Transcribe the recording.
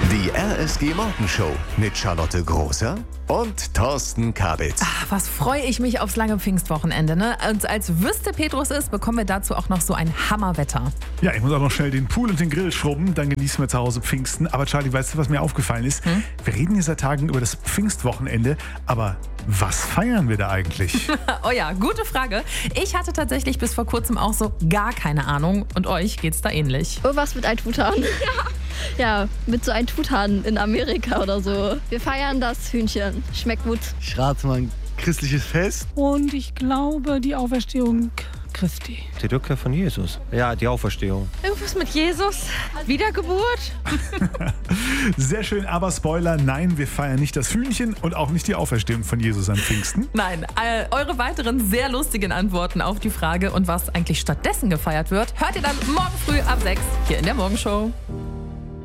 Die RSG Morgenshow mit Charlotte Großer und Thorsten Kabitz. Was freue ich mich aufs lange Pfingstwochenende, ne? Und als wüsste Petrus es, bekommen wir dazu auch noch so ein Hammerwetter. Ja, ich muss auch noch schnell den Pool und den Grill schrubben, dann genießen wir zu Hause Pfingsten. Aber Charlie, weißt du, was mir aufgefallen ist? Wir reden hier seit Tagen über das Pfingstwochenende, aber was feiern wir da eigentlich? Oh ja, gute Frage. Ich hatte tatsächlich bis vor kurzem auch so gar keine Ahnung. Und euch geht's da ähnlich. Irgendwas mit ein Truthahn. Ja, mit so ein Truthahn in Amerika oder so. Wir feiern das Hühnchen. Schmeckt gut. Ich rate mal ein christliches Fest. Und ich glaube, die Auferstehung Christi. Die Rückkehr von Jesus. Ja, die Auferstehung. Irgendwas mit Jesus? Wiedergeburt? Sehr schön, aber Spoiler, nein, wir feiern nicht das Hühnchen und auch nicht die Auferstehung von Jesus an Pfingsten. Nein, eure weiteren sehr lustigen Antworten auf die Frage und was eigentlich stattdessen gefeiert wird, hört ihr dann morgen früh ab 6 hier in der Morgenshow.